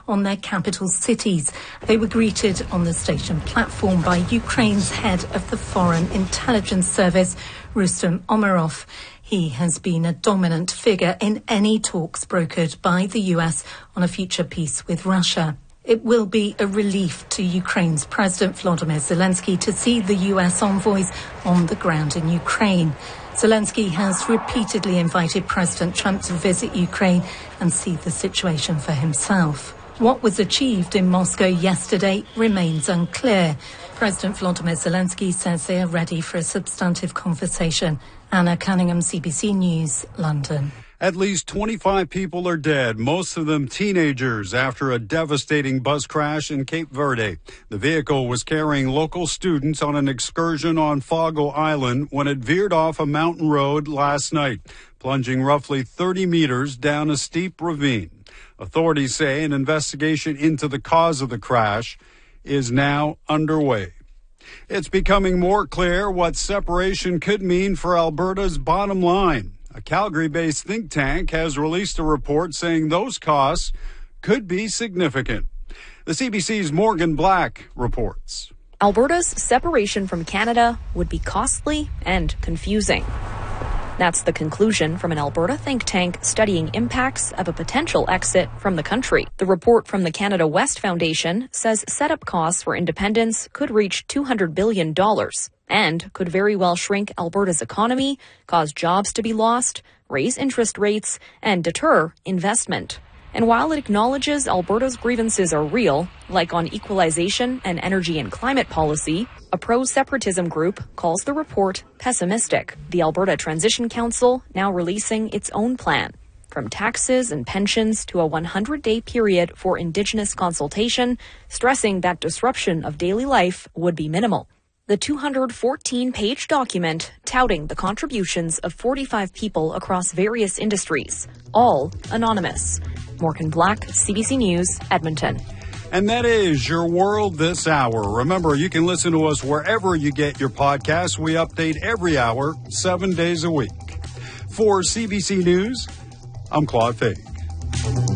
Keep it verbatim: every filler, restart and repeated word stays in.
on their capital cities. They were greeted on the station platform by Ukraine's head of the Foreign Intelligence Service, Rustem Umerov. He has been a dominant figure in any talks brokered by the U S on a future peace with Russia. It will be a relief to Ukraine's President Volodymyr Zelensky to see the U S envoys on the ground in Ukraine. Zelensky has repeatedly invited President Trump to visit Ukraine and see the situation for himself. What was achieved in Moscow yesterday remains unclear. President Volodymyr Zelensky says they are ready for a substantive conversation. Anna Cunningham, C B C News, London. At least twenty-five people are dead, most of them teenagers, after a devastating bus crash in Cape Verde. The vehicle was carrying local students on an excursion on Fogo Island when it veered off a mountain road last night, plunging roughly thirty meters down a steep ravine. Authorities say an investigation into the cause of the crash is now underway. It's becoming more clear what separation could mean for Alberta's bottom line. A Calgary-based think tank has released a report saying those costs could be significant. The C B C's Morgan Black reports. Alberta's separation from Canada would be costly and confusing. That's the conclusion from an Alberta think tank studying impacts of a potential exit from the country. The report from the Canada West Foundation says setup costs for independence could reach two hundred billion dollars and could very well shrink Alberta's economy, cause jobs to be lost, raise interest rates, and deter investment. And while it acknowledges Alberta's grievances are real, like on equalization and energy and climate policy, a pro-separatism group calls the report pessimistic. The Alberta Transition Council now releasing its own plan, from taxes and pensions to a one hundred day period for Indigenous consultation, stressing that disruption of daily life would be minimal. The two hundred fourteen page document touting the contributions of forty-five people across various industries, all anonymous. Morgan Black, C B C News, Edmonton. And that is your world this hour. Remember, you can listen to us wherever you get your podcasts. We update every hour, seven days a week. For C B C News, I'm Claude Fake.